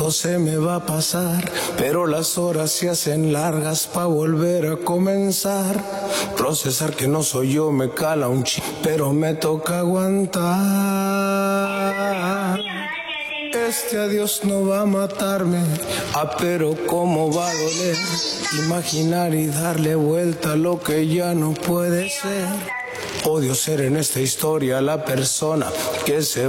Se me va a pasar, pero las horas se hacen largas pa' volver a comenzar. Procesar que no soy yo me cala un pero me toca aguantar. Este adiós no va a matarme, pero cómo va a doler. Imaginar y darle vuelta a lo que ya no puede ser. Odio ser en esta historia la persona que se